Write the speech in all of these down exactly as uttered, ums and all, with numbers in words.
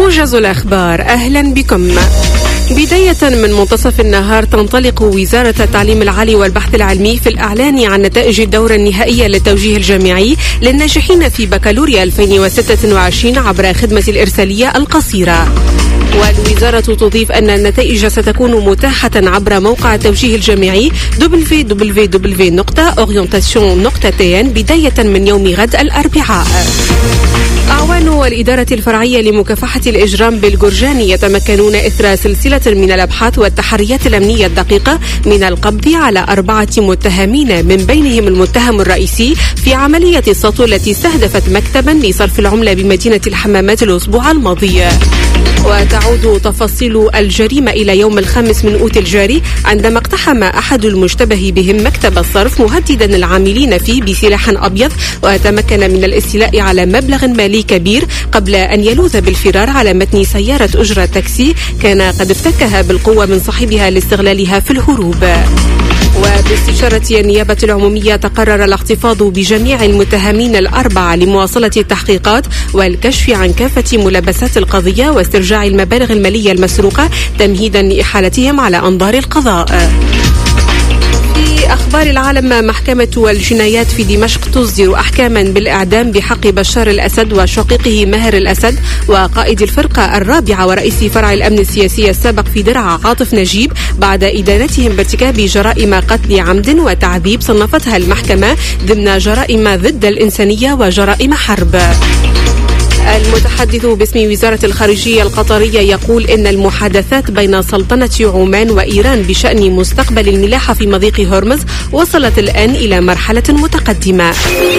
موجز الأخبار، أهلا بكم. بداية من منتصف النهار تنطلق وزارة التعليم العالي والبحث العلمي في الإعلان عن نتائج الدورة النهائية للتوجيه الجامعي للناجحين في بكالوريا ألفين وستة وعشرين عبر خدمة الإرسالية القصيرة. والوزارة تضيف أن النتائج ستكون متاحة عبر موقع التوجيه الجامعي دبليو دبليو دبليو دوت أورينتاسيون دوت تي إن بداية من يوم غد الأربعاء. أعوان الإدارة الفرعية لمكافحة الإجرام بالجرجان يتمكنون إثر سلسلة من الأبحاث والتحريات الأمنية الدقيقة من القبض على أربعة متهمين، من بينهم المتهم الرئيسي في عملية السطو التي استهدفت مكتبا لصرف العملة بمدينة الحمامات الأسبوع الماضي. وتعود تفاصيل الجريمة إلى يوم الخامس من أوت الجاري عندما اقتحم أحد المشتبه بهم مكتب الصرف مهددا العاملين فيه بسلاح أبيض، وتمكن من الاستيلاء على مبلغ مالي كبير قبل أن يلوذ بالفرار على متن سيارة أجرة تاكسي كان قد افتكها بالقوة من صاحبها لاستغلالها في الهروب. وباستشارة النيابة العمومية تقرر الاحتفاظ بجميع المتهمين الأربعة لمواصلة التحقيقات والكشف عن كافة ملابسات القضية واسترجاع المبالغ المالية المسروقة تمهيدا لإحالتهم على أنظار القضاء. في أخبار العالم، محكمة الجنايات في دمشق تصدر أحكاما بالإعدام بحق بشار الأسد وشقيقه ماهر الأسد وقائد الفرقة الرابعة ورئيس فرع الأمن السياسي السابق في درعا عاطف نجيب بعد إدانتهم بارتكاب جرائم قتل عمد وتعذيب صنفتها المحكمة ضمن جرائم ضد الإنسانية وجرائم حرب. المتحدث باسم وزارة الخارجية القطرية يقول إن المحادثات بين سلطنة عمان وإيران بشأن مستقبل الملاحة في مضيق هرمز وصلت الآن إلى مرحلة متقدمة.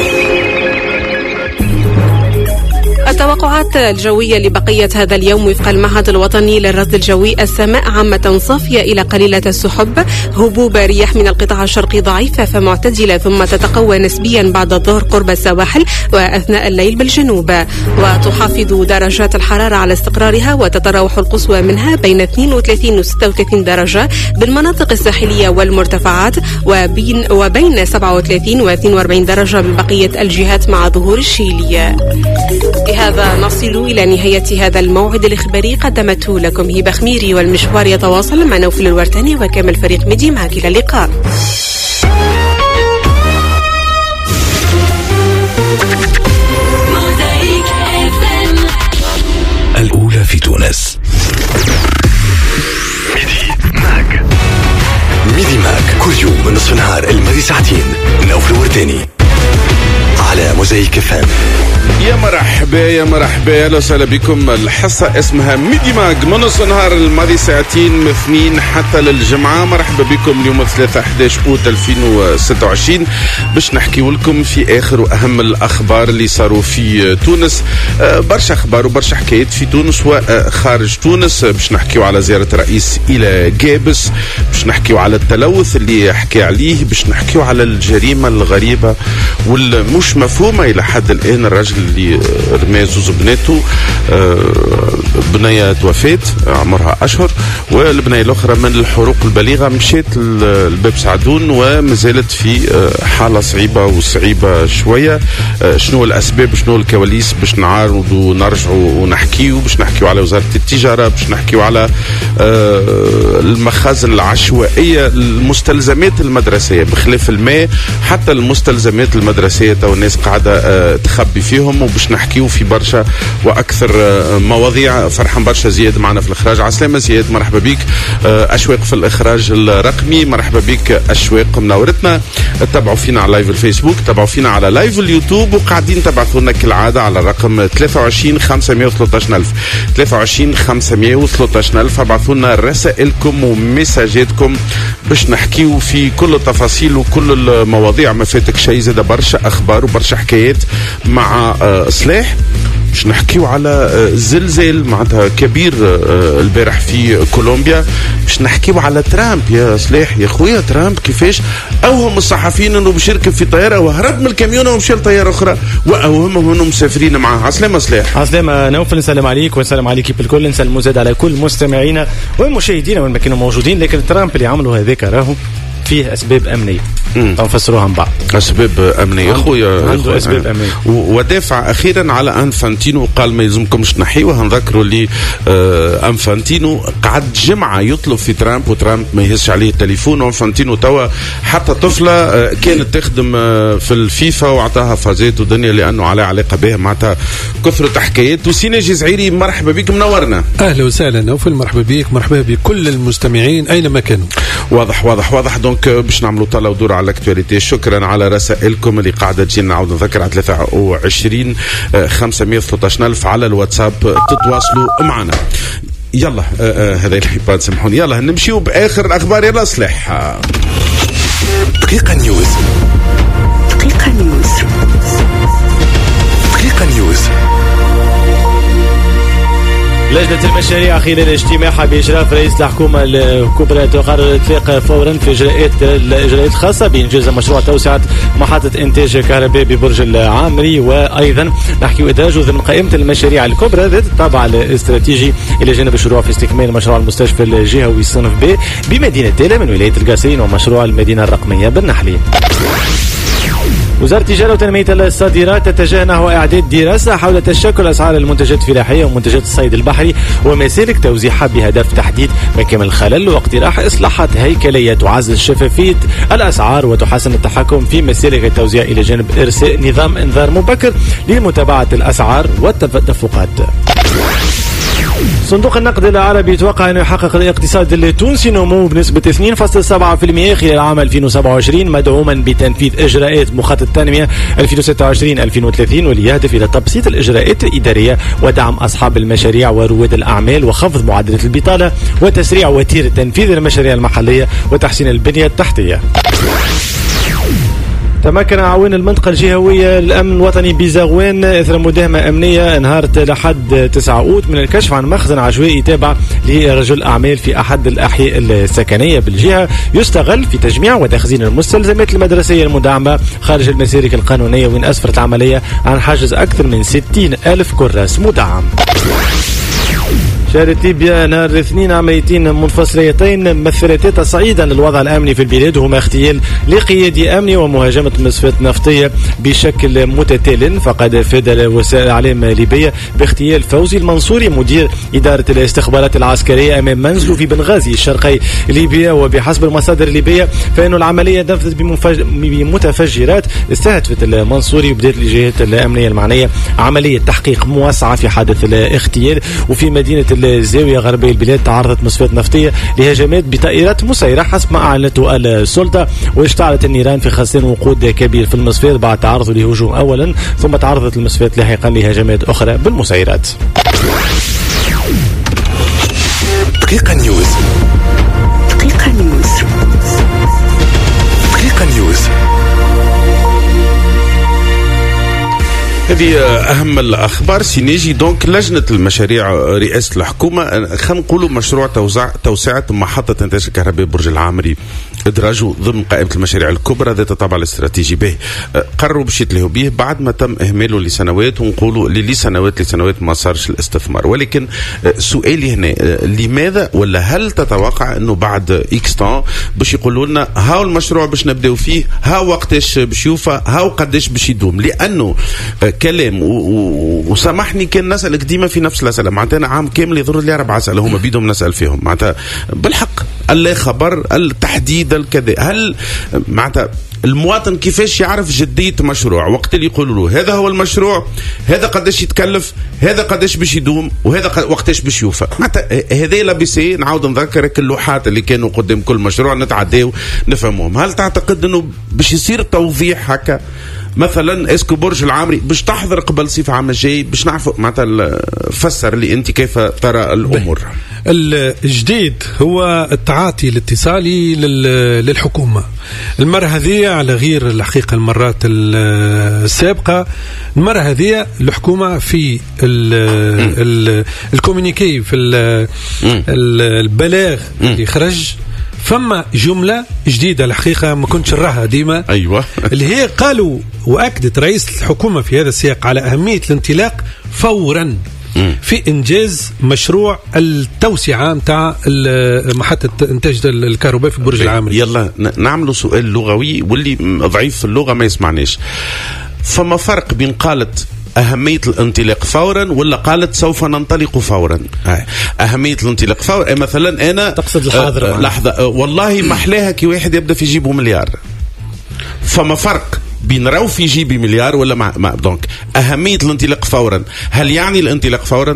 التوقعات الجوية لبقية هذا اليوم وفق المعهد الوطني للرصد الجوي: السماء عامة صافية إلى قليلة السحب، هبوب رياح من القطاع الشرقي ضعيفة فمعتدلة ثم تتقوى نسبيا بعد الظهر قرب السواحل وأثناء الليل بالجنوب. وتحافظ درجات الحرارة على استقرارها وتتراوح القصوى منها بين اثنين وثلاثين و ستة وثلاثين درجة بالمناطق الساحلية والمرتفعات، وبين وبين سبعة وثلاثين و اثنين وأربعين درجة ببقية الجهات مع ظهور الشيلية. بهذا نصل إلى نهاية هذا الموعد الإخباري قدمته لكم هبة خميري، والمشوار يتواصل مع نوفل الورتاني وكامل فريق ميدي. معك إلى اللقاء. الأولى في تونس. ميدي ماك ميدي ماك كل يوم من نصف نهار الماضي ساعتين. نوفل الورتاني على موزايك فام. يا مرحبا يا مرحبا، اهلا وسهلا بكم. الحصه اسمها ميدي ماج من نص نهار الماضي ساعتين من اثنين حتى للجمعه. مرحبا بكم اليوم ثلاثة أحد عشر أوت ألفين وستة وعشرين باش نحكي لكم في اخر واهم الاخبار اللي صاروا في تونس. برشا اخبار وبرشا حكايات في تونس وخارج تونس. باش نحكيو على زياره الرئيس الى جابس، باش نحكيو على التلوث اللي حكي عليه، باش نحكيو على الجريمه الغريبه والمش مفهومه الى حد الان. الرجل اللي رمى زوز بناته، بنية توفات عمرها أشهر، والبنية الأخرى من الحروق البليغة مشيت الباب سعدون ومازالت في حالة صعيبة وصعيبة شوية. شنو الأسباب، شنو الكواليس، باش نعارضوا ونرجعوا ونحكيوا. باش نحكيوا على وزارة التجارة، باش نحكيوا على المخازن العشوائية، المستلزمات المدرسية بخلاف الماء، حتى المستلزمات المدرسية تو الناس قاعدة تخبي فيهم. وباش نحكيو في برشا واكثر مواضيع. فرحان برشا زياد معنا في الاخراج. عسلامة زياد، مرحبا بك. اشواق في الاخراج الرقمي، مرحبا بك اشواق منورتنا. تابعوا فينا على لايف الفيسبوك، تابعوا فينا على لايف اليوتيوب، وقاعدين تبعثوا لنا كالعاده على الرقم ثلاثة وعشرين خمسمية وثلاثة عشر ألف ثلاثة وعشرين خمسمية وثلاثة عشر ألف. ابعثوا لنا رسائلكم ومساجاتكم باش نحكيو في كل التفاصيل وكل المواضيع. ما فاتك شيء، زاد برشا اخبار وبرشا حكايات مع صلاح. باش نحكيو على زلزال معناتها كبير البارح في كولومبيا. باش نحكيو على ترامب يا صلاح يا خويا. ترامب كيفاش اوهم الصحفيين انه باش يركب في طياره وهرب من الكاميون ومشى لطياره اخرى واوهمهم انهم مسافرين معاه. عسلامة صلاح. عسلامة نوفل، نسلم عليك ونسلم على كيف الكل. نسلم زاد على كل مستمعينا ومشاهدينا وين ما كانوا موجودين. لكن ترامب اللي عملوا هذاك راهو فيه اسباب امنيه نفسروها من بعض. اسباب امنيه خويا عنده اسباب امنيه. ودافع اخيرا على انفانتينو قال ما يلزمكمش نحيوه. نذكروا لي انفانتينو قعد جمعه يطلب في ترامب وترامب ما يهزش عليه التليفون. وانفانتينو توا حتى طفله كانت تخدم في الفيفا وعطاها فازات ودنيا لانه عليه علاقه بها معناتها كثرة حكايات. وسينا جزعيري مرحبا بك منورنا. اهلا وسهلا نوفل مرحبا بك مرحبا بكل المستمعين اينما كانوا. واضح واضح واضح. دونك باش نعملوا طلع ودور على الاكتواليتي. شكرا على رسائلكم اللي قاعده تجينا. نعاود نذكر على ثلاثة وعشرين خمسمية وثلاثة عشر ألف على الواتساب تتواصلوا معنا. يلا آه هذا الحبان سمحوني. يلا نمشيو باخر الاخبار. يلا صلح دقيقه نيوز. دقيقه نيوز. دقيقه نيوز. لجنة المشاريع خلال اجتماعها بإشراف رئيس الحكومة الكبرى تقرر الإطلاق فورا في إجراءات الإجراءات الخاصة بإنجاز مشروع توسعة محطة إنتاج كهرباء ببرج العامري. وأيضا نحكي إدراجه ضمن قائمة المشاريع الكبرى ذات الطابع الاستراتيجي إلى جانب الشروع في استكمال مشروع المستشفى الجهوي صنف ب بمدينة تيلا من ولاية القصرين ومشروع المدينة الرقمية بالنحلي. وزارة التجارة وتنمية الصادرات تتجه نحو إعداد دراسة حول تشكل أسعار المنتجات الفلاحية ومنتجات الصيد البحري ومسالك توزيعها بهدف تحديد مكامن الخلل واقتراح إصلاحات هيكلية تعزز شفافية الأسعار وتحسن التحكم في مسالك التوزيع إلى جانب إرساء نظام إنذار مبكر لمتابعة الأسعار والتدفقات. صندوق النقد العربي يتوقع أن يحقق الاقتصاد التونسي نمو بنسبة اثنين فاصلة سبعة بالمئة خلال عام ألفين وسبعة وعشرين مدعوما بتنفيذ إجراءات مخطط التنمية ألفين وستة وعشرين ألفين وثلاثين واللي يهدف إلى تبسيط الإجراءات الإدارية ودعم أصحاب المشاريع ورواد الأعمال وخفض معدلات البطالة وتسريع وتيرة تنفيذ المشاريع المحلية وتحسين البنية التحتية. تمكن عوين المنطقة الجهوية للأمن الوطني بزغوان إثر مداهمة أمنية انهارت لحد تسعة أوت من الكشف عن مخزن عشوائي تابع لرجل أعمال في أحد الأحياء السكنية بالجهة يستغل في تجميع وتخزين المستلزمات المدرسية المدعمة خارج المسالك القانونية، وين أسفرت العملية عن حجز أكثر من ستين ألف كراس مدعم. شهدت ليبيا نهار الاثنين عمليتين منفصليتين مثلتا تصعيدا للوضع الامني في البلاد، وهما اغتيال لقيادي امني ومهاجمه مصفات نفطيه بشكل متتال. فقد افاد وسائل الاعلام الليبيه باغتيال فوزي المنصوري مدير اداره الاستخبارات العسكريه امام منزله في بنغازي الشرقي ليبيا. وبحسب المصادر الليبيه فان العمليه نفذت بمتفجرات استهدفت المنصوري، وبدات الجهات الامنيه المعنيه عمليه تحقيق موسعه في حادث الاغتيال. وفي مدينه الزاوية غربية البلاد تعرضت مصفات نفطية لهجمات بطائرات مسيرة حسب ما أعلنته السلطة، واشتعلت النيران في خزان وقود كبير في المصفات بعد تعرض لهجوم أولا، ثم تعرضت المصفات لاحقا لهجمات أخرى بالمسيرات. دقيقة نيوز. دقيقة نيوز. دقيقة نيوز. هذه أهم الأخبار سينيجي. دونك لجنة المشاريع رئاسة الحكومة خلينا نقولوا مشروع توزع توسعة محطة إنتاج الكهرباء برج العامري إدراجه ضمن قائمة المشاريع الكبرى ذات الطابع الاستراتيجي به. قرروا باش يتلهوا به بعد ما تم إهماله لسنوات، ونقولوا لسنوات لسنوات ما صارش الاستثمار. ولكن سؤالي هنا لماذا، ولا هل تتوقع أنه بعد إكس تان باش يقولوا لنا هاو المشروع باش نبدأوا فيه، هاو وقتاش باش يوفى، هاو قداش باش يدوم؟ لأنه كلام وسامحني كان نسألك ديما في نفس الأسئلة. معناتها عام كامل يضر لي أربع أسئلة هما بيدهم نسأل فيهم. معناتها بالحق اللا خبر التحديد الكذا. هل معناتها المواطن كيفاش يعرف جدية مشروع وقت اللي يقولوا له هذا هو المشروع، هذا قداش يتكلف، هذا قداش باش يدوم، وهذا وقتاش باش يوفى؟ معناتها هذا لابسي نعاود نذكرك اللوحات اللي كانوا قدام كل مشروع نتعداو نفهمهم. هل تعتقد انه باش يصير توضيح هكا مثلا اسكو برج العامري باش تحضر قبل صيف عام الجاي باش نعرفوا معناتها فسر لي انت كيف ترى الامور؟ الجديد هو التعاطي الاتصالي للحكومة المرة هذه على غير الحقيقة المرات السابقة. المرة هذه الحكومة في الكومينيكي في البلاغ اللي خرج فما جملة جديدة الحقيقة ما كنتش نراها ديما. أيوة. اللي هي قالوا وأكدت رئيس الحكومة في هذا السياق على أهمية الانطلاق فورا في إنجاز مشروع التوسعة متاع محطة إنتاج الكهرباء في برج العامري. يلا نعملوا سؤال لغوي واللي ضعيف في اللغة ما يسمعناش. فما فرق بين قالت أهمية الانطلاق فورا ولا قالت سوف ننطلق فورا؟ أهمية الانطلاق فورا مثلا أنا تقصد الحاضر. أه لحظة، أه والله محلاها كي واحد يبدأ في جيبه مليار. فما فرق بين راو في جيبي مليار ولا مع, مع دونك أهمية الانطلاق فورا، هل يعني الانطلاق فورا؟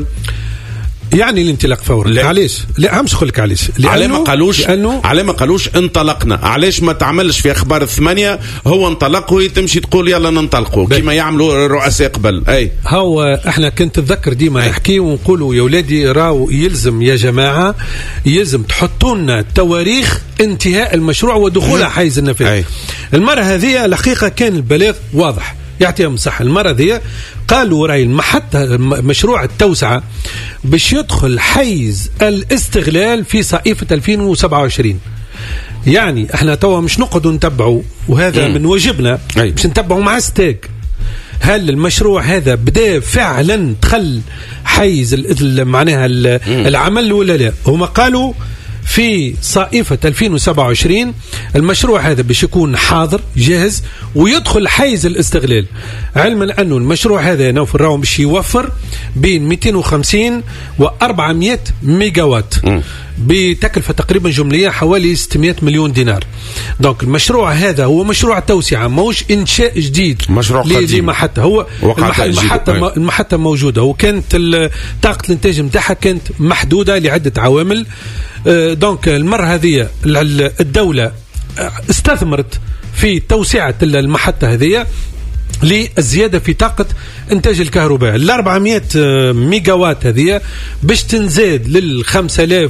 يعني الانطلاق فورا. علاش؟ لا عم نقولك علاش. على ما قالوش لأنه على ما قالوش انطلقنا. علاش ما تعملش في اخبار الثمانية هو انطلق وتمشي تقول يلا ننطلقوا كما يعملوا الرؤساء قبل؟ اي هو احنا كنت تتذكر ديما نحكي ونقولوا يا ولادي راو يلزم يا جماعه يلزم تحطوا لنا تواريخ انتهاء المشروع ودخول حيز النفاذ. المره هذه الحقيقه كان البلاغ واضح يعطيهم صح. المرة ذي قالوا راي المحطة مشروع التوسعة باش يدخل حيز الاستغلال في صيفة ألفين وسبعة وعشرين. يعني احنا توا مش نقعد نتبعوا وهذا من واجبنا باش نتبعوا مع ستاك هل المشروع هذا بدأ فعلا دخل حيز معناها العمل ولا لا. هما قالوا في صائفة ألفين وسبعة وعشرين المشروع هذا باش يكون حاضر جاهز ويدخل حيز الاستغلال، علما أنه المشروع هذا نوف الراوم باش يوفر بين مئتين وخمسين و أربعمئة ميجا وات بتكلفة تقريبا جملية حوالي ستمئة مليون دينار. دونك المشروع هذا هو مشروع توسعة موش إنشاء جديد مشروع قديم. محطة هو المحطة, المحطة موجودة وكانت طاقة الانتاج متاعها كانت محدودة لعدة عوامل. دونك المرة هذه الدولة استثمرت في توسعة المحطة هذه للزيادة في طاقة إنتاج الكهرباء. ال أربعمئة ميجا وات هذه باش تنزاد لل خمسة آلاف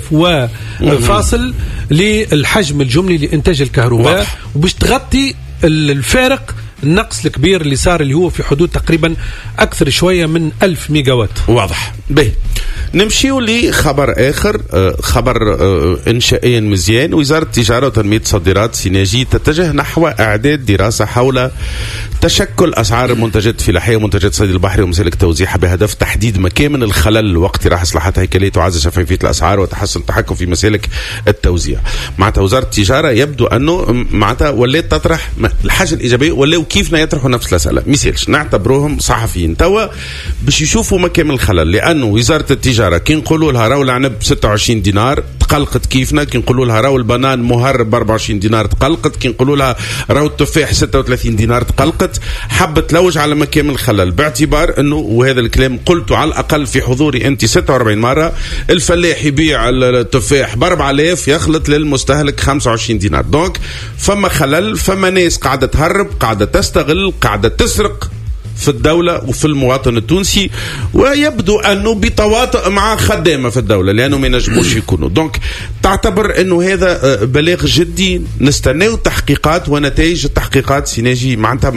وفاصل للحجم الجملي لإنتاج الكهرباء وباش تغطي الفارق النقص الكبير اللي صار اللي هو في حدود تقريبا أكثر شوية من ألف ميجا وات. واضح. به نمشيو لخبر آخر، خبر إنشائيا مزيان. وزارة التجارة وتنمية الصادرات سيناجي تتجه نحو إعداد دراسة حول تشكل أسعار المنتجات الفلاحية ومنتجات الصيد البحري ومسالك توزيعها بهدف تحديد مكامن الخلل واقتراح إصلاحات هيكلية تعزز شفافية الأسعار وتحسن التحكم في مسالك التوزيع. معناتها وزارة التجارة يبدو أنه معناتها ولات تطرح الحاجة الإيجابية ولا وكيفنا يطرحوا نفس الأسئلة. مثالش نعتبروهم صحفيين توا باش يشوفوا مكامن الخلل، لأنه وزارة التجارة كي نقولوا لها راهو العنب ستة وعشرين دينار تقلقت كيفنا، كي نقولوا لها راهو البنان مهرب أربعة وعشرين دينار تقلقت، كي نقولوا لها راهو التفاح ستة وثلاثين دينار تقلقت. حبت تلوج على مكامن الخلل باعتبار انه وهذا الكلام قلته على الاقل في حضوري انت ستة وأربعين مره، الفلاح يبيع التفاح ب أربعة آلاف يخلط للمستهلك خمسة وعشرين دينار. دونك فما خلل، فما ناس قاعده تهرب قاعده تستغل قاعده تسرق في الدولة وفي المواطن التونسي، ويبدو أنه بتواطؤ مع خدامة في الدولة لأنه ما ينجموش يكونوا. دونك تعتبر أنه هذا بلاغ جدي نستناو تحقيقات ونتائج التحقيقات سيناجي معناتها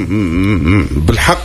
بالحق.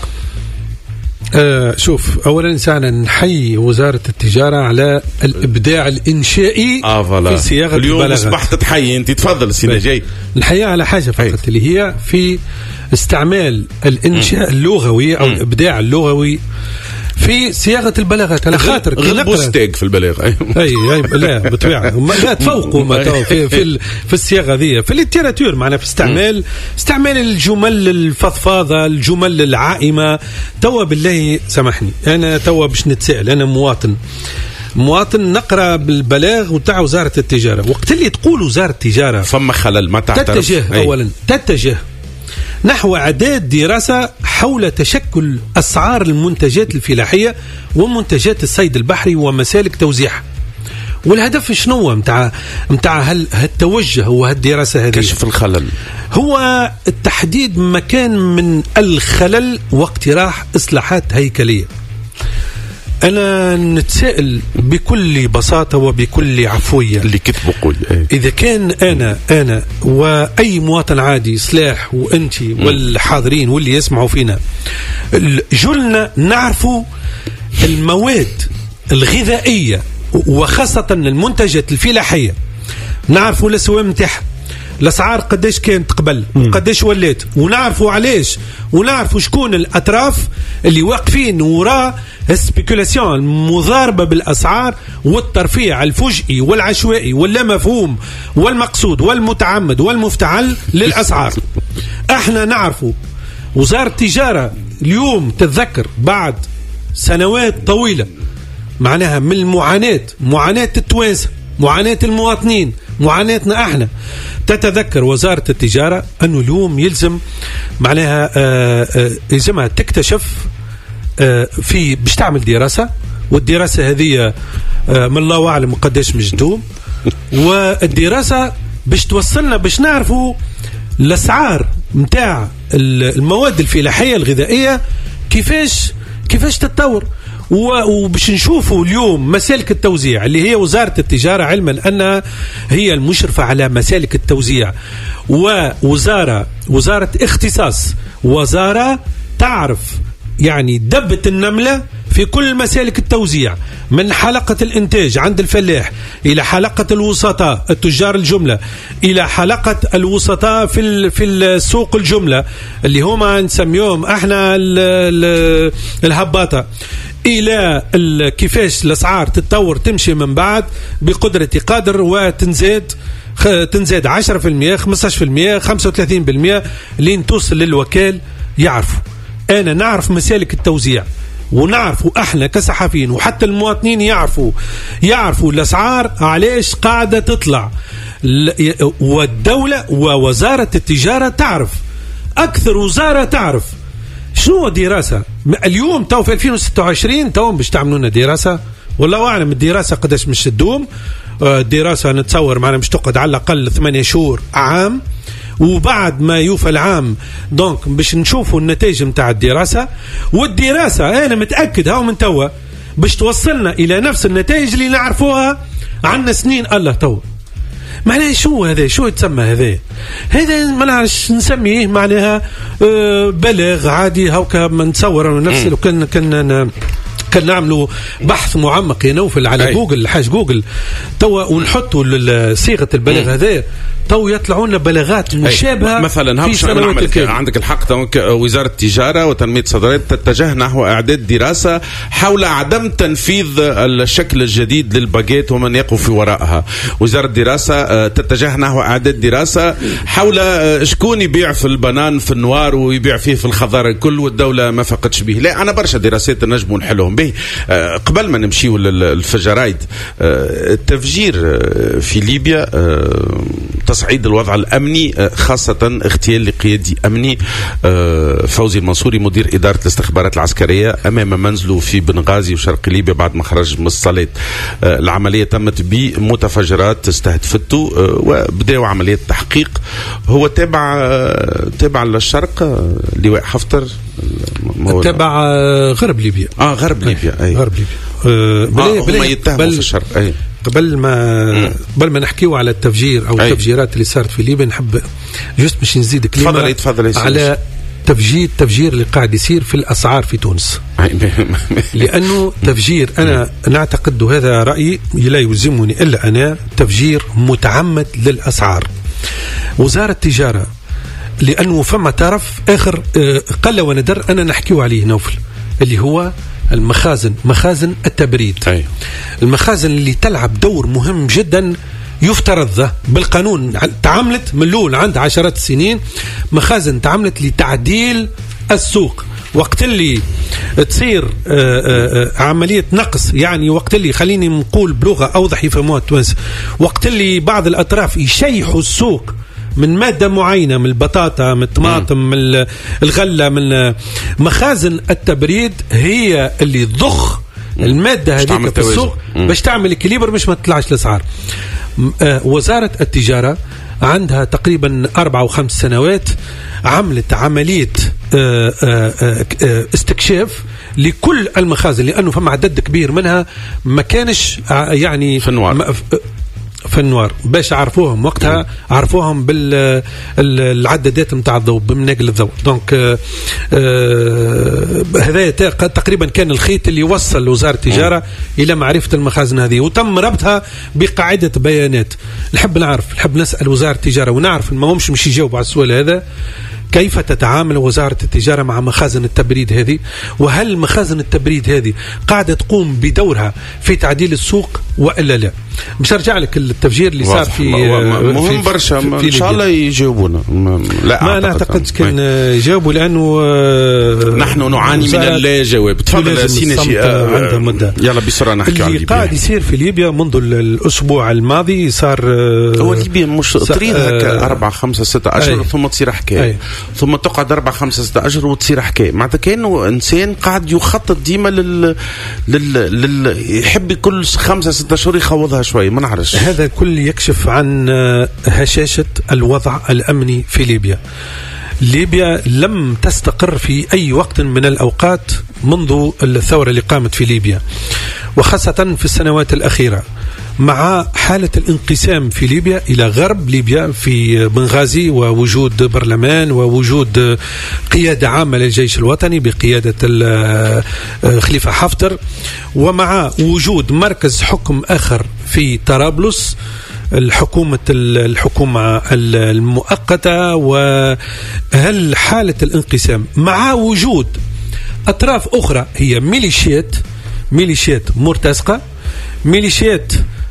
آه شوف أولا سعنا نحيي وزارة التجارة على الإبداع الإنشائي آه في صياغة اليوم البلاغات. أصبحت تحيي أنت تفضل سيناجي. نحيي على حاجة فقط اللي هي في استعمال الإنشاء اللغوي أو الإبداع اللغوي في صياغة البلاغات. على خاطر غلبوا ستيك في البلاغ. أي أي لا بطبيعة لا تفوقوا ما في في في الصياغة ذي في الليتيراتور معنا في استعمال استعمال الجمل الفضفاضة الجمل العائمة. توا بالله سامحني أنا توا باش نتساءل أنا مواطن مواطن نقرأ بالبلاغ وتاع وزارة التجارة وقت اللي تقول وزارة التجارة فما خلل ما تعترف تتجه أي. أولا تتجه نحو إعداد دراسة حول تشكل أسعار المنتجات الفلاحية ومنتجات الصيد البحري ومسالك توزيعها. والهدف شنو متاع متاع هالتوجه وهالدراسة هذه؟ كشف الخلل، هو تحديد مكان من الخلل واقتراح إصلاحات هيكلية. أنا نتساءل بكل بساطة وبكل عفوية اللي كتبوا قول ايه. إذا كان أنا أنا وأي مواطن عادي سلاح وأنت والحاضرين واللي يسمعوا فينا جلنا نعرفوا المواد الغذائية وخاصة المنتجات الفلاحية نعرفوا الأسواق متاعها الأسعار قديش كانت قبل وقديش ولات، ونعرفوا علاش، ونعرفوا شكون الأطراف اللي واقفين وراء السبيكولاسيون المضاربة بالأسعار والترفيع الفجئي والعشوائي واللا مفهوم والمقصود والمتعمد والمفتعل للأسعار. احنا نعرفوا وزارة التجارة اليوم تتذكر بعد سنوات طويلة معناها من المعاناة، معاناة التوانسة، معاناة المواطنين، معاناتنا احنا، تتذكر وزارة التجارة أنه اليوم يلزم معناها آآ آآ يلزمها تكتشف في باش تعمل دراسة، والدراسة هذه من الله أعلم قداش مجدوم، والدراسة باش توصلنا باش نعرفوا الأسعار متاع المواد الفلاحية الغذائية كيفاش كيفاش تتطور، وباش نشوفوا اليوم مسالك التوزيع اللي هي وزارة التجارة، علما أنها هي المشرفة على مسالك التوزيع، ووزارة وزارة اختصاص، وزارة تعرف يعني دبة النملة في كل مسالك التوزيع، من حلقة الإنتاج عند الفلاح إلى حلقة الوسطاء التجار الجملة، إلى حلقة الوسطاء في في السوق الجملة اللي هما نسميهم احنا الهباطة، إلى كيفاش الأسعار تتطور تمشي من بعد بقدرة قادر وتنزاد تنزاد عشرة بالمئة خمسة عشر بالمئة خمسة وثلاثين بالمئة لين توصل للوكال. يعرفوا أنا نعرف مسالك التوزيع، ونعرفوا احنا كصحفيين وحتى المواطنين يعرفوا يعرفوا الأسعار علاش قاعدة تطلع، والدولة ووزارة التجارة تعرف، أكثر وزارة تعرف شنو دراسة اليوم. تو في ألفين وستة وعشرين تو باش تعملوا لنا دراسة، والله أعلم الدراسة قداش مش تدوم، الدراسة نتصور معنا مش تقعد على الأقل ثمانية شهور عام، وبعد ما يوفى العام دونك باش نشوفوا النتائج متاع الدراسة، والدراسة أنا متأكد هاو من توا باش توصلنا إلى نفس النتائج اللي نعرفوها عنا سنين الله تو. معناها شو هذا؟ شو يتسمى هذا؟ هذا ما نعرفش نسميه معناها أه بلاغ عادي هاوكا نتصور نفسي لو كان كان كان نعملوا بحث معمق يا نوفل على أي. جوجل حاج جوجل توا ونحطوا صيغة البلاغ هذا تو يطلعوا لنا بلاغات مشابهة. مثلا في سنوات عندك الحق وزارة التجارة وتنمية الصادرات تتجه نحو إعداد دراسة حول عدم تنفيذ الشكل الجديد للباجيت ومن يقف في وراءها. وزارة الدراسة تتجه نحو إعداد دراسة حول شكون يبيع في البنان في النوار ويبيع فيه في الخضار الكل والدولة ما فقدش به. لا أنا برشا دراسات نجم نحلهم به. قبل ما نمشيو للفجرايد، التفجير في ليبيا، تصعيد الوضع الأمني، خاصة اغتيال لقيادي أمني فوزي المنصوري مدير إدارة الاستخبارات العسكرية أمام منزله في بنغازي وشرق ليبيا بعد ما خرج من الصلاة. العملية تمت بمتفجرات استهدفته وبدأوا عملية تحقيق. هو تابع تابع للشرق لواء حفتر، تابع غرب ليبيا. اه غرب ليبيا أي. غرب ليبيا آه آه هم يتهموا في الشرق. أي. قبل ما قبل ما نحكيو على التفجير او أي. التفجيرات اللي صارت في ليبيا نحب جست باش نزيد كلمه تفضل على تفجير تفجير اللي قاعد يصير في الاسعار في تونس. لانه تفجير انا نعتقد وهذا رايي لا يلزمني الا انا تفجير متعمد للاسعار. وزاره التجاره لانه فما طرف اخر قل وندر انا نحكيو عليه نوفل اللي هو المخازن، مخازن التبريد. أي. المخازن اللي تلعب دور مهم جدا يفترض بالقانون تعاملت من الأول عند عشرات السنين، مخازن تعاملت لتعديل السوق. وقت اللي تصير آآ آآ عملية نقص، يعني وقت اللي خليني نقول بلغة أوضح يفهموها التوانسة، وقت اللي بعض الأطراف يشيحوا السوق من مادة معينة، من البطاطا، من الطماطم، من الغلة، من مخازن التبريد هي اللي تضخ المادة هذه في السوق باش تعمل إكليبر مش ما تطلعش الأسعار. وزارة التجارة عندها تقريبا أربع أو خمس سنوات عملت عملية استكشاف لكل المخازن، لأنه فما عدد كبير منها ما كانش يعني في النوار في النوار باش عرفوهم وقتها عرفوهم بالعدادات نتاع الضوء بمناقل الضوء. دونك آه آه هذا تقريبا كان الخيط اللي وصل وزارة التجارة إلى معرفة المخازن هذه، وتم ربطها بقاعدة بيانات. نحب نعرف نحب نسأل وزارة التجارة ونعرف ما همش مش يجاوب على السؤال هذا، كيف تتعامل وزارة التجارة مع مخازن التبريد هذه؟ وهل مخازن التبريد هذه قاعدة تقوم بدورها في تعديل السوق وإلا لا؟ مش أرجع لك التفجير اللي صار في مهم برشا إن شاء الله يجاوبونا. لا ما نعتقد كان يجاوبوا لأنه نحن نعاني من اللا جواب. تفضل سينا شيء عندها مدة. يلا بسرعة نحكي عن اللي قاعد يصير في ليبيا منذ الأسبوع الماضي صار هو ليبيا مش تريد هكا أربعة خمسة ستة أشهر ثم تصير حكاية ثم تقعد أربعة خمسة ستة أشهر وتصير حكاية. معناتها كأنه إنسان قاعد يخطط ديما لل لل, لل... يحب كل خمسة ستة أشهر يخوضها شوي. ما نعرفش. هذا كل يكشف عن هشاشة الوضع الأمني في ليبيا. ليبيا لم تستقر في أي وقت من الأوقات منذ الثورة اللي قامت في ليبيا، وخاصة في السنوات الأخيرة، مع حالة الانقسام في ليبيا إلى غرب ليبيا في بنغازي، ووجود برلمان ووجود قيادة عامة للجيش الوطني بقيادة خليفة حفتر، ومع وجود مركز حكم آخر في طرابلس الحكومة الحكومة المؤقتة. وهل حالة الانقسام مع وجود أطراف أخرى هي ميليشيات ميليشيات مرتزقة، ميليشيات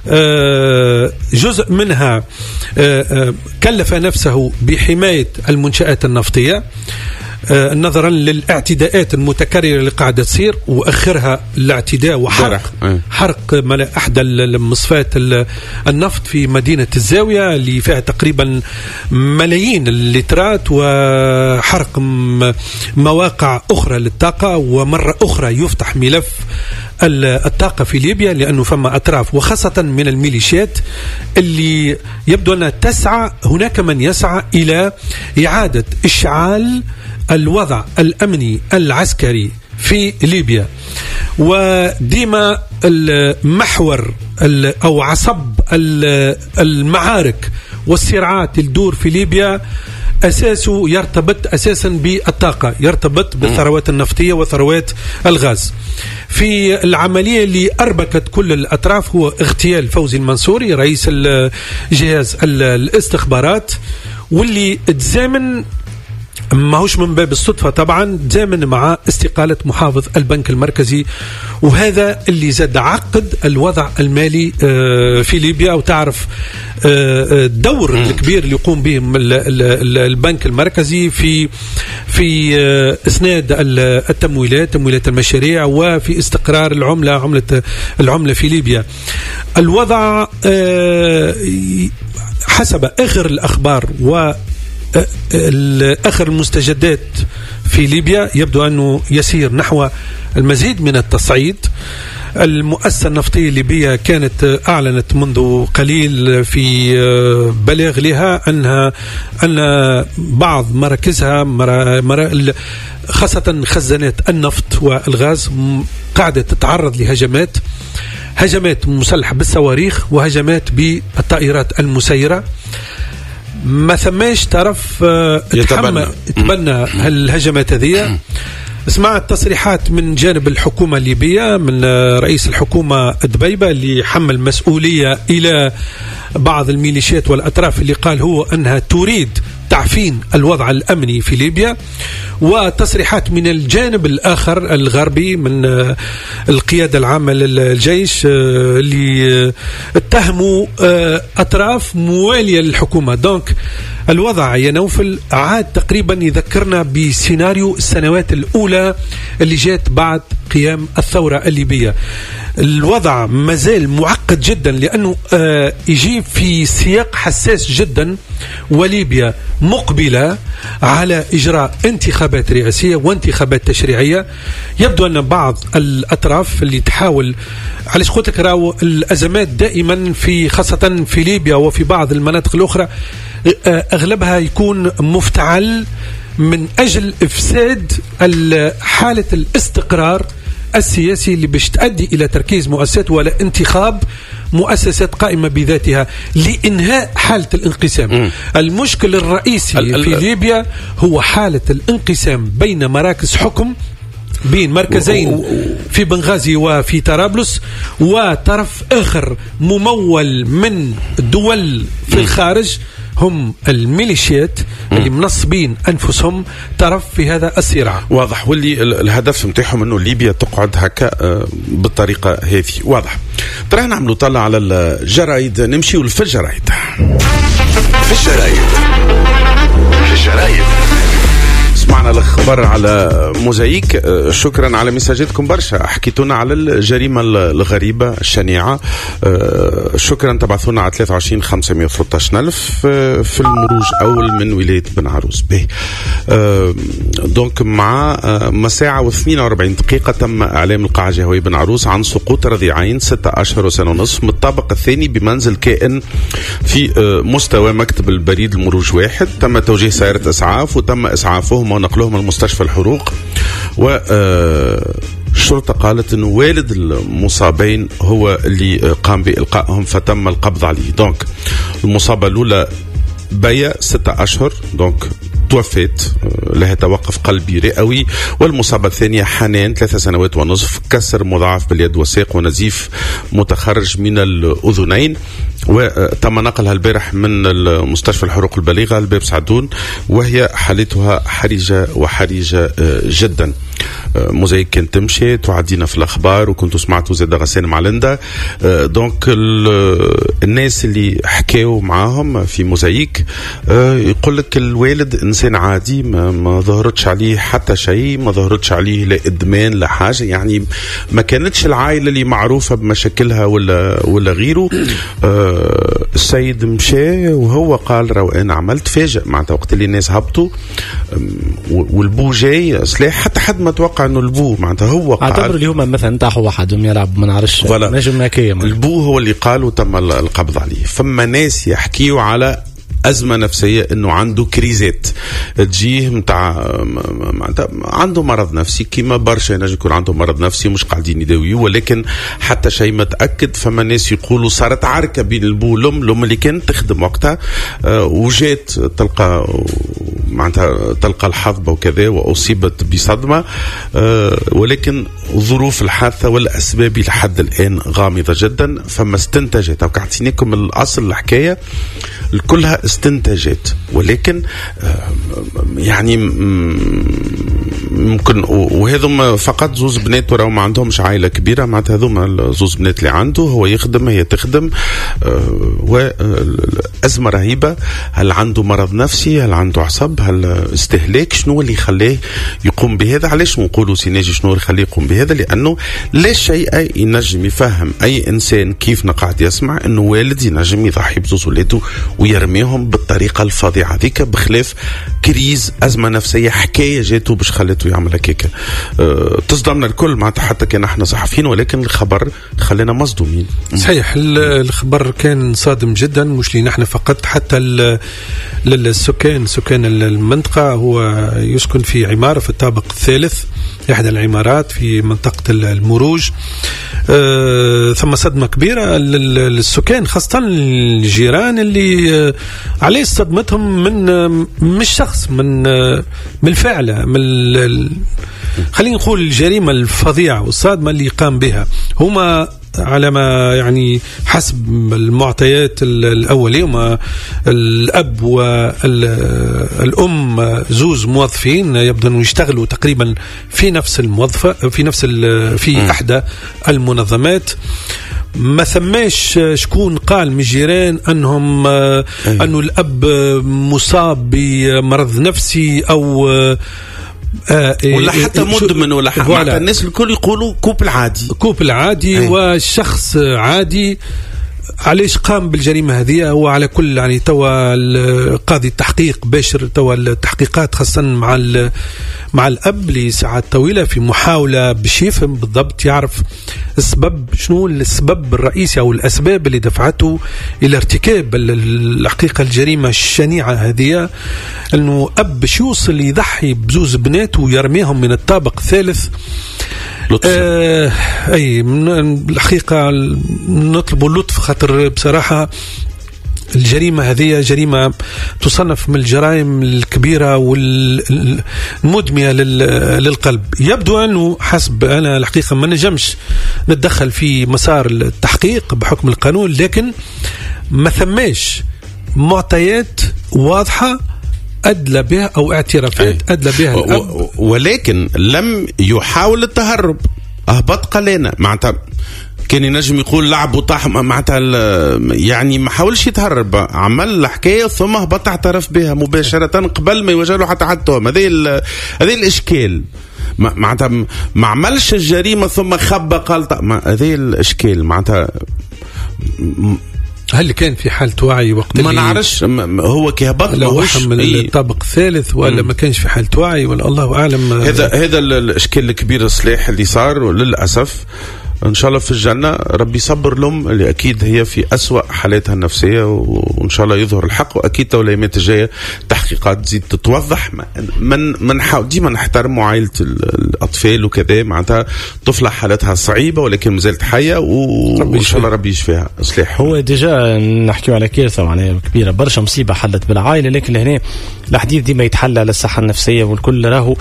جزء منها كلف نفسه بحماية المنشآت النفطية نظرا للاعتداءات المتكررة اللي قاعدة تصير، وأخرها الاعتداء وحرق حرق أحد المصفات النفط في مدينة الزاوية اللي فيها تقريبا ملايين اللترات، وحرق مواقع أخرى للطاقة، ومرة أخرى يفتح ملف الطاقة في ليبيا، لأنه فما أطراف وخاصة من الميليشيات اللي يبدو أنها تسعى، هناك من يسعى إلى إعادة إشعال الوضع الأمني العسكري في ليبيا. وديما المحور أو عصب المعارك والصراعات الدور في ليبيا أساسه يرتبط أساسا بالطاقة، يرتبط بالثروات النفطية وثروات الغاز. في العملية اللي أربكت كل الأطراف هو اغتيال فوزي المنصوري رئيس جهاز الاستخبارات، واللي تزامن ما هوش من باب الصدفة طبعا، تزامن مع استقالة محافظ البنك المركزي، وهذا اللي زاد عقد الوضع المالي في ليبيا. وتعرف الدور الكبير اللي يقوم به البنك المركزي في في اسناد التمويلات تمويلات المشاريع وفي استقرار العملة عملة العملة في ليبيا. الوضع حسب آخر الأخبار و آخر المستجدات في ليبيا يبدو أنه يسير نحو المزيد من التصعيد. المؤسسة النفطية الليبية كانت أعلنت منذ قليل في بلاغ لها أنها أن بعض مراكزها خاصة خزانات النفط والغاز قاعدة تتعرض لهجمات هجمات مسلحة بالصواريخ وهجمات بالطائرات المسيرة. ما ثماش طرف يتبنى يتبنى هالهجمات هذه. سمعت تصريحات من جانب الحكومة الليبية من رئيس الحكومة دبيبة اللي حمل مسؤولية إلى بعض الميليشيات والأطراف اللي قال هو أنها تريد تعفين الوضع الأمني في ليبيا، وتصريحات من الجانب الآخر الغربي من القيادة العامة للجيش اللي اتهموا أطراف موالية للحكومة. دونك الوضع يا نوفل عاد تقريبا يذكرنا بسيناريو السنوات الأولى اللي جات بعد قيام الثورة الليبية. الوضع مازال معقد جدا لأنه آه يجيب في سياق حساس جدا، وليبيا مقبلة على إجراء انتخابات رئاسية وانتخابات تشريعية. يبدو أن بعض الأطراف اللي تحاول على قلت لك راهو الأزمات دائما في خاصة في ليبيا وفي بعض المناطق الأخرى آه أغلبها يكون مفتعل من أجل إفساد حالة الاستقرار السياسي اللي باش تؤدي إلى تركيز مؤسسات ولا انتخاب مؤسسات قائمة بذاتها لإنهاء حالة الانقسام. م. المشكل الرئيسي ال- في ليبيا هو حالة الانقسام بين مراكز حكم، بين مركزين في بنغازي وفي طرابلس، وطرف آخر ممول من دول في الخارج هم الميليشيات اللي منصبين أنفسهم طرف في هذا الصراع. واضح، واللي الهدف متاعهم أنه ليبيا تقعد هكا بالطريقة هذه. واضح. ترى نعملوا طلع على الجرايد، نمشيوا في الجرايد. في الجرايد في الجرايد سمعنا الخبر على موزايك. شكرا على مساجاتكم برشا، حكيتونا على الجريمة الغريبة الشنيعة. شكرا، تبعثونا على ثلاثة وعشرين خمسمائة وثلاثة عشر ألف في المروج أول من ولاية بن عروس. به دونك مع مساعة واثنين وأربعين دقيقة تم إعلام القاعة الجهوية بن عروس عن سقوط رضيعين ستة أشهر وسنة ونصف من الطابق الثاني بمنزل كائن في مستوى مكتب البريد المروج واحد. تم توجيه سيارة إسعاف وتم إسعافهم ونقلهم المستشفى الحروق، والشرطة قالت أنه والد المصابين هو اللي قام بإلقائهم فتم القبض عليه. دونك المصابة الأولى بيا ستة أشهر دونك توفيت، لها توقف قلبي رئوي، والمصابة الثانية حنان ثلاثة سنوات ونصف، كسر مضاعف باليد والساق ونزيف متخرج من الأذنين، وتم نقلها البارح من المستشفى الحروق البالغة الباب سعدون، وهي حالتها حرجة وحرجة جدا. موزايك كانت تمشي تعدينا في الأخبار، وكنتوا سمعتوا زاد غسان مع لندا. دونك الناس اللي حكاوا معاهم في موزايك يقول لك الوالد إنسان عادي، ما, ما ظهرتش عليه حتى شيء، ما ظهرتش عليه لا إدمان لا حاجة، يعني ما كانتش العائلة اللي معروفة بمشاكلها ولا ولا غيره. السيد مشى وهو قال رو أنا عملت فاجئ معناتها وقت اللي الناس هبطوا والبو جاي سلاح، حتى حد ما توقع انه البو معناتها هو قال. اعتبر اليوم مثلا طاحوا وحدهم يلعب ما نعرفش نجم هكايا، البو هو اللي قال وتم القبض عليه. فما ناس يحكيوا على أزمة نفسية، إنه عنده كريزات تجيه متاع عنده مرض نفسي، كيما برشا نجم يكون عنده مرض نفسي مش قاعدين يداويه، ولكن حتى شيء متأكد. فما ناس يقولوا صارت عركة بين البو والأم، الأم اللي كانت تخدم وقتها آه وجات تلقى معناتها تلقى الحظبة وكذا وأصيبت بصدمة، آه ولكن ظروف الحادثة والأسباب لحد الآن غامضة جدا. فما استنتاجات، وكعطينيكم الأصل الحكاية كلها استنتاجات، ولكن يعني ممكن، وهذم فقط زوز بنات وراو ما عندهمش عائلة كبيرة، معناتها هذوما زوز بنات اللي عنده، هو يخدم هي تخدم، وأزمة رهيبة. هل عنده مرض نفسي؟ هل عنده عصب؟ هل استهلاك؟ شنو اللي خلاه يقوم بهذا؟ علاش نقولوا سيناجي شنو اللي خلاه يقوم بهذا؟ لأنه لا شيء ينجم يفهم أي إنسان كيف نقعد يسمع إنه والد ينجم يضحي بزوز ولاده ويرميهم بالطريقة الفظيعة ذيك، بخلاف كريز أزمة نفسية حكاية جاته باش خلته يعمل هكاك. أه تصدمنا الكل معناتها حتى كان احنا صحفيين، ولكن الخبر خلينا مصدومين. صحيح، الخبر كان صادم جدا، مش لي نحن فقط، حتى للسكان سكان المنطقة. هو يسكن في عمارة في الطابق الثالث، إحدى العمارات في منطقة المروج. أه ثم صدمة كبيرة للسكان، خاصة الجيران اللي أه عليه صدمتهم من مش شخص، من أه من الفعلة، من خلينا نقول الجريمة الفظيعة والصادمة اللي قام بها. هما على ما يعني حسب المعطيات الأولية، هما الأب والأم زوز موظفين، يبدو أنه يشتغلوا تقريبا في نفس الموظفة في نفس في إحدى المنظمات. ما ثماش شكون قال من الجيران أنهم أنه الأب مصاب بمرض نفسي أو آه ولا حتى مدمن ولا حتى الناس الكل يقولوا كوب العادي كوب العادي أي. والشخص عادي. علاش قام بالجريمة هذه؟ هو على كل يعني توا قاضي التحقيق باشر توا التحقيقات خاصة مع مع الأب لساعات طويلة في محاولة باش يفهم بالضبط، يعرف السبب، شنو السبب الرئيسي أو الأسباب اللي دفعته إلى ارتكاب الحقيقة الجريمة الشنيعة هذه. أنه أب باش يوصل يضحي بزوز بنات ويرميهم من الطابق الثالث، آه اي الحقيقه نطلب اللطف، خاطر بصراحه الجريمة هذه جريمة تصنف من الجرائم الكبيرة والمدمية للقلب. يبدو أنه حسب أنا الحقيقة ما نجمش نتدخل في مسار التحقيق بحكم القانون، لكن ما ثماش معطيات واضحة أدلى بها أو اعترافات أدلى بها الأب، ولكن لم يحاول التهرب، أهبط قلنا معناتها كان ينجم يقول لعب وطاح معناتها يعني ما حاولش يتهرب، عمل الحكايه ثم هبط اعترف بها مباشره قبل ما يوجه له حتى حتى تهم. هذه هذه الاشكال معناتها ما عملش الجريمه ثم خبى قال هذه الاشكال معناتها. هل كان في حالة وعي وقت ما نعرفش هو كهبط لو وحم من الطابق الثالث ولا ما كانش في حالة وعي ولا الله أعلم. هذا هذا الاشكال الكبير الصلاح اللي صار للأسف. إن شاء الله في الجنة ربي يصبر لهم اللي أكيد هي في أسوأ حالاتها النفسية، وإن شاء الله يظهر الحق، وأكيد توليمات الجاية تحقيقات تزيد تتوضح. من من حاول ديما نحترم عائلة الأطفال وكذا، معناتها طفلة حالتها صعيبة ولكن مازالت حية، وإن شاء الله ربي يشفيها. صلاح هو ديجا نحكيو على كارثة معناها كبيرة برشا، مصيبة حلت بالعائلة، لكن هنا الحديث ديما يتحلى على الصحة النفسية والكل راهو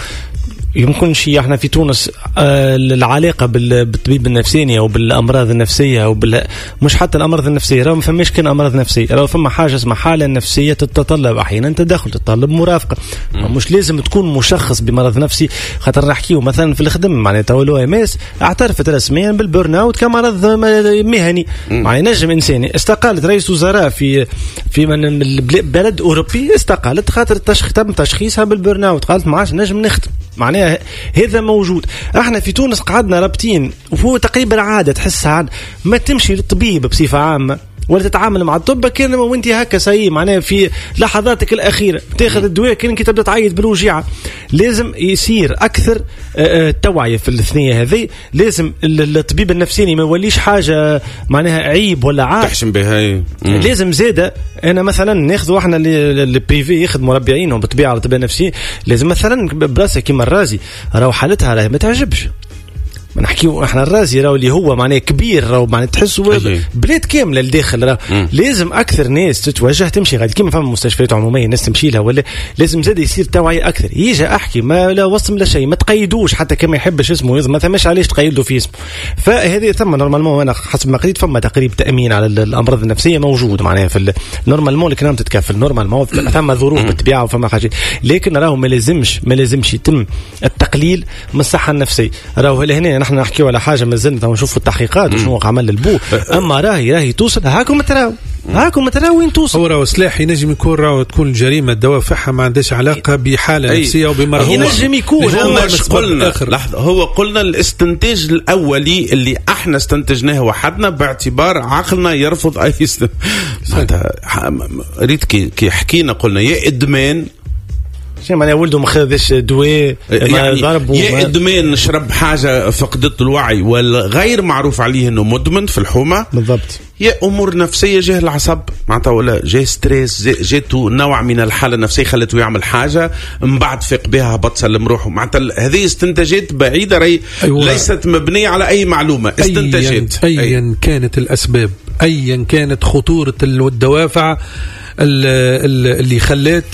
يمكن شيء. احنا في تونس آه العلاقه بالطبيب النفساني او بالامراض النفسيه او بال مش حتى الامراض النفسيه، راه ما فماش كان امراض نفسيه، راه فما حاجه اسمها حاله نفسيه تتطلب احيانا تدخل، تتطلب مرافقه. مش لازم تكون مشخص بمرض نفسي، خاطر نحكيو مثلا في الخدمه معناتها اولو ام اس اعترفت رسميا بالبرن اوت كمرض مهني، يعني نجم انساني. استقالت رئيس وزراء في في من بلد اوروبي، استقالت خاطر تم تشخيصها بالبرن اوت، قالت ما عادش نجم نخدم. معناها هذا موجود. احنا في تونس قعدنا رابطين، وهو تقريبا عادة تحسها ما تمشي للطبيب بصفة عامة ولا تتعامل مع الطب كان وانت هكا سي معناها في لحظاتك الأخيرة تاخذ الدواء كان كي تبدأ تعيط بالوجيعة. لازم يصير أكثر توعية في الاثنية هذه. لازم الطبيب النفساني ما يوليش حاجة معناها عيب ولا عار تحشم بها. لازم زادة أنا مثلا ناخذوا احنا البريفي ياخذ مربعين وبطبيعة على الطب النفسي، لازم مثلا براسة كيما الرازي راهو حالتها راهي ما تعجبش. ما نحكيو احنا الرازي راهو اللي هو معناه كبير، راهو معناه تحسوا بلاد كامله لداخل، راهو لازم اكثر ناس تتوجه تمشي غادي كيما فما مستشفيات عموميه الناس تمشي لها، ولا لازم زاد يصير توعيه اكثر. يجي احكي ما لا وصم لا شيء، ما تقيدوش حتى كما يحبش اسمه، ما ثماش علاش تقيدوا في اسمه. فهذه ثم نورمالمون انا حسب ما قريت فما تقريب تامين على الامراض النفسيه موجود معناها في نورمالمون الكلام تتكفل نورمالمون، ثم ظروف بالطبيعه وفما حاجه، لكن راهو ما لازمش ما لازمش يتم التقليل من الصحه النفسيه. راهو لهنا نحن نحكيو على حاجه مازلنا ونشوفوا التحقيقات وشنو عمل البو، اما راهي راهي توصل هاكم تراو هاكم تراو وين توصل. هو راهو سلاح ينجم يكون راهو تكون الجريمه الدوافعها ما عندهاش علاقه بحاله نفسيه وبمرض، ينجم يكون هو مش قلنا لحظه، هو قلنا الاستنتاج الاولي اللي احنا استنتجناه وحدنا باعتبار عقلنا يرفض اي است... ريت كي كي حكينا قلنا يا ادمان شيء معناه ولده ما خذش دواء يعني يا ادمان نشرب حاجه فقدت الوعي والغير معروف عليه انه مدمن في الحومه بالضبط، يا امور نفسيه جاه العصب معناتها ولا جاه ستريس جاته نوع من الحاله النفسيه خلته يعمل حاجه من بعد فاق بها هبط سلم روحه. معناتها هذه استنتاجات بعيده ري أيوة. ليست مبنيه على اي معلومه، استنتاجات ايا أي. كانت الاسباب ايا كانت خطوره الدوافع اللي خلات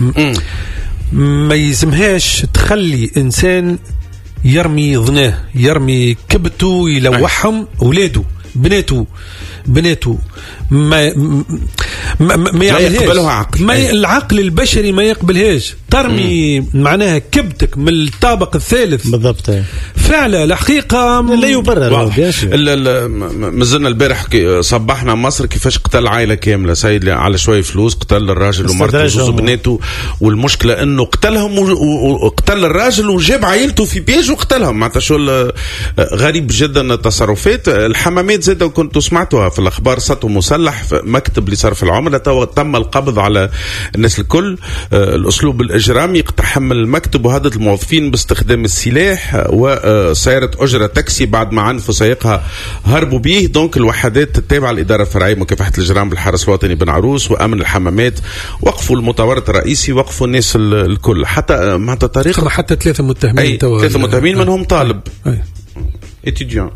ما يلزمهاش تخلي إنسان يرمي ظناه يرمي كبته يلوحهم أولاده بناته بناته ما ما, ما يعملهاش عقل. ما العقل البشري ما يقبلهاش ترمي مم. معناها كبتك من الطابق الثالث بالضبط. فعلا الحقيقة لا يبرر. مازلنا البارح صبحنا مصر كيفاش قتل عائلة كاملة سيد على شوية فلوس، قتل الراجل ومرته وبناته، والمشكلة انه قتلهم وقتل الراجل وجاب عائلته في بيج وقتلهم. معناتها شو غريب جدا التصرفات. الحمامات زاد كنتوا سمعتوها في الاخبار، سطو مسلح في مكتب لصرف العملة تم القبض على الناس الكل. الاسلوب الاجرامي اقتحم المكتب وهدد الموظفين باستخدام السلاح، وسيارة اجرة تاكسي بعد ما عنفوا سائقها هربوا به. دونك الوحدات التابعة للإدارة الفرعية مكافحة الإجرام بالحرس الوطني بن عروس وأمن الحمامات وقفوا المتورط الرئيسي، وقفوا الناس الكل حتى مع طريقة حتى ثلاثة متهمين ثلاثة متهمين منهم طالب. أي. étudiant.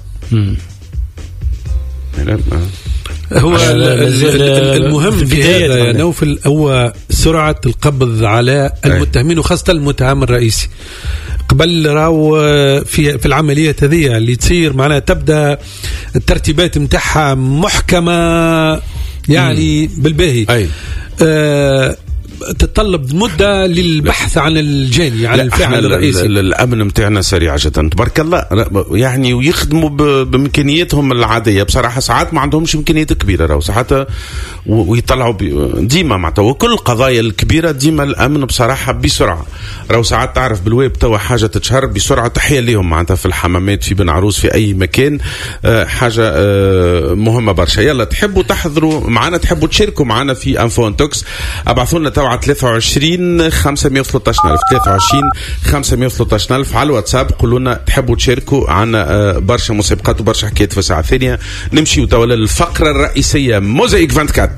هو المهم في هذا يا نوفل هو سرعة القبض على المتهمين وخاصة المتهم الرئيسي. قبل راو في في العملية هذه اللي تصير معناها تبدأ الترتيبات متاعها محكمة يعني بالباهي. أي. آه تتطلب مدة للبحث عن الجاني عن الفاعل الرئيسي. الأمن متاعنا سريع جدا تبارك الله يعني ويخدموا بإمكانياتهم العادية بصراحة. ساعات ما عندهمش إمكانيات كبيرة راهو ساعات ويطلعوا ديما معناتها وكل القضايا الكبيرة ديما الأمن بصراحة بسرعة راهو ساعات تعرف بالويب توا حاجة تتشهر بسرعة. تحية ليهم معناتها في الحمامات في بن عروس في أي مكان حاجة مهمة برشا. يلا تحبوا تحضروا معنا تحبوا تشاركوا معنا في أنفونتوكس ابعثوا لنا توا ثلاثة وعشرين خمسمية وثلاثة عشر ألف ثلاثة وعشرين خمسمية وثلاثة عشر ألف على الواتساب. قولوا لنا تحبوا تشاركوا عنا برشا مسابقات وبرشا حكايات في الساعة الثانية. نمشي وتوا للفقرة الرئيسية موزايك أربعة وعشرين.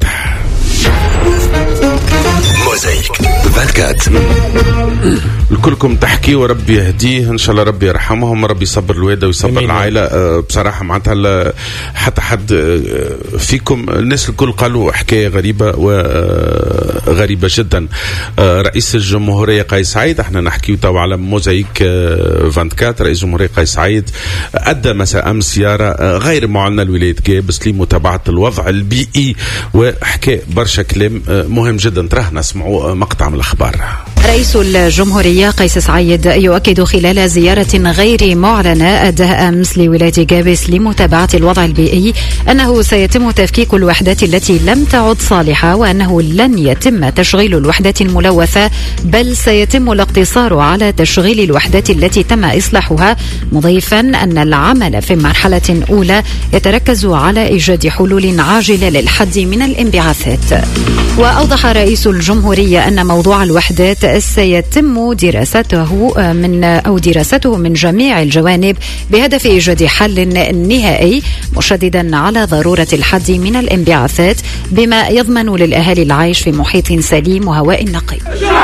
موزايك أربعة وعشرين الكلكم تحكي وربي يهديه ان شاء الله ربي يرحمهم ربي يصبر الوالده ويصبر العائله. أه بصراحه معناتها حتى حد فيكم الناس الكل قالوا حكايه غريبه وغريبه جدا. أه رئيس الجمهوريه قيس سعيد احنا نحكيو توا على موزايك أربعة وعشرين. رئيس الجمهوريه قيس سعيد ادى مساء امس زياره غير معلنه لولايه جابس لمتابعه الوضع البيئي وحكى برشا كلام مهم جدا. تراه نسمعوا مقطع من الاخبار. رئيس الجمهورية قيس سعيد يؤكد خلال زيارة غير معلنة أداها أمس لولاية جابس لمتابعة الوضع البيئي أنه سيتم تفكيك الوحدات التي لم تعد صالحة وأنه لن يتم تشغيل الوحدات الملوثة بل سيتم الاقتصار على تشغيل الوحدات التي تم إصلاحها مضيفا أن العمل في مرحلة أولى يتركز على إيجاد حلول عاجلة للحد من الانبعاثات. وأوضح رئيس الجمهورية أن موضوع الوحدات سيتم دراسته من أو دراسته من جميع الجوانب بهدف إيجاد حل نهائي مشددا على ضرورة الحد من الانبعاثات بما يضمن للأهالي العيش في محيط سليم وهواء نقي.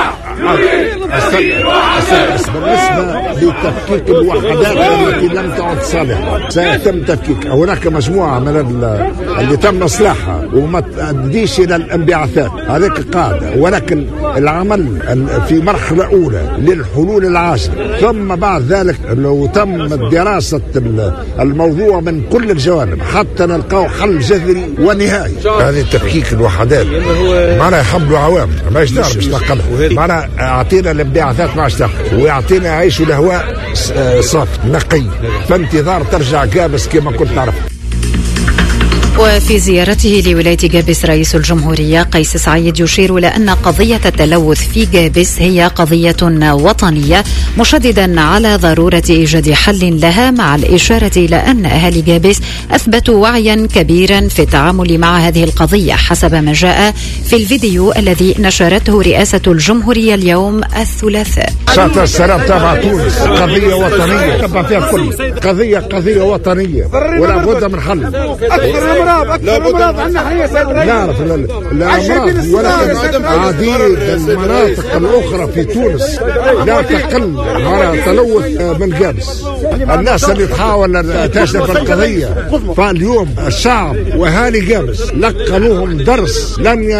بالنسبة لتفكيك الوحدات التي لم تعد صالحة سيتم تفكيك. هناك مجموعة من اللي تم إصلاحها وما تؤديش إلى الانبعاثات هذيك قاعدة ولكن العمل في مرحلة أولى للحلول العاجلة ثم بعد ذلك لو تم دراسة الموضوع من كل الجوانب حتى نلقاو حل جذري ونهائي. هذه تفكيك الوحدات معنا يحملوا عوام ما يشتغل مش نقلها معنا أعطينا الانبعاثات ما اشتغل ويعطينا يعيشوا الهواء صافي نقي فانتظار ترجع جابس كما كنت تعرف. وفي زيارته لولاية جابس رئيس الجمهورية قيس سعيد يشير إلى أن قضية التلوث في جابس هي قضية وطنية مشددا على ضرورة إيجاد حل لها مع الإشارة إلى أن أهالي جابس أثبتوا وعيا كبيرا في التعامل مع هذه القضية حسب ما جاء في الفيديو الذي نشرته رئاسة الجمهورية اليوم الثلاثاء. شاطر السلام تبع تونس قضية وطنية تبع فيها كل قضية قضية وطنية ولا بد من حل. لا أمراض عندنا حقيقة نعرف الأمراض ولكن عديد المناطق الأخرى في تونس لا تقل على تلوث من جابس. الناس اللي تحاول تشرف القضية فاليوم الشعب وأهالي جابس لقنوهم درس لن